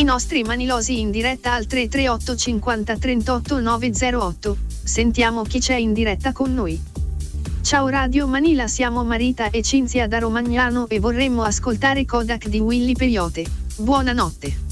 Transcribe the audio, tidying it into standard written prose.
nostri manilosi in diretta al 338 50 38 908. Sentiamo chi c'è in diretta con noi. Ciao Radio Manila, siamo Marita e Cinzia da Romagnano e vorremmo ascoltare Kodak di Willy Peyote. Buonanotte.